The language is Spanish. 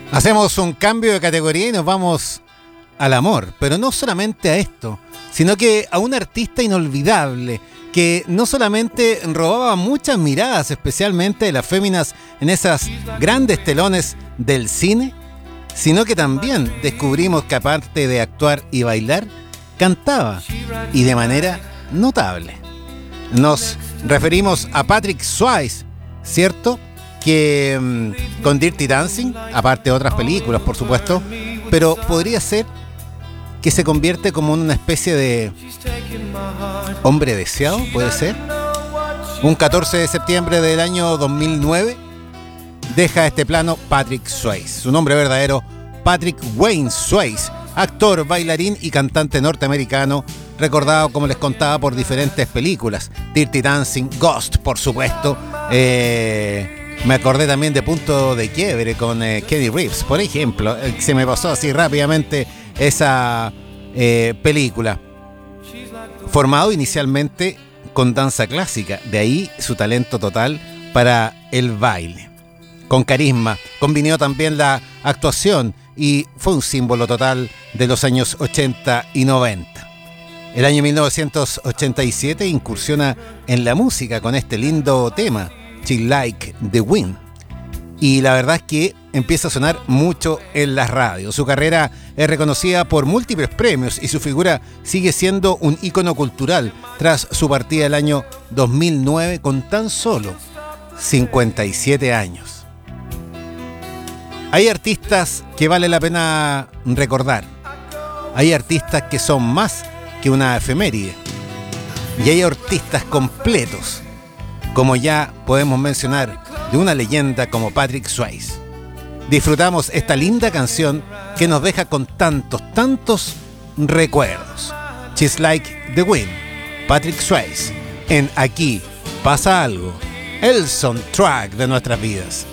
Hacemos un cambio de categoría y nos vamos al amor, pero no solamente a esto, sino que a un artista inolvidable que no solamente robaba muchas miradas, especialmente de las féminas en esas grandes telones del cine, sino que también descubrimos que aparte de actuar y bailar, cantaba, y de manera notable. Nos referimos a Patrick Swayze, ¿cierto? Que con Dirty Dancing, aparte de otras películas, por supuesto, pero podría ser que se convierte como en una especie de hombre deseado, puede ser. Un 14 de septiembre del año 2009 deja este plano Patrick Swayze. Su nombre verdadero, Patrick Wayne Swayze, actor, bailarín y cantante norteamericano, recordado, como les contaba, por diferentes películas. Dirty Dancing, Ghost, por supuesto. Me acordé también de Punto de Quiebre con Kenny Reeves, por ejemplo. Se me pasó así rápidamente esa película. Formado inicialmente con danza clásica, de ahí su talento total para el baile. Con carisma, combinó también la actuación y fue un símbolo total de los años 80 y 90. El año 1987 incursiona en la música con este lindo tema, She Like the Wind. Y la verdad es que empieza a sonar mucho en las radios. Su carrera es reconocida por múltiples premios y su figura sigue siendo un ícono cultural tras su partida el año 2009 con tan solo 57 años. Hay artistas que vale la pena recordar. Hay artistas que son más que una efeméride. Y hay artistas completos, como ya podemos mencionar, de una leyenda como Patrick Swayze. Disfrutamos esta linda canción que nos deja con tantos recuerdos. She's Like the Wind, Patrick Swayze, en Aquí Pasa Algo, el soundtrack de nuestras vidas.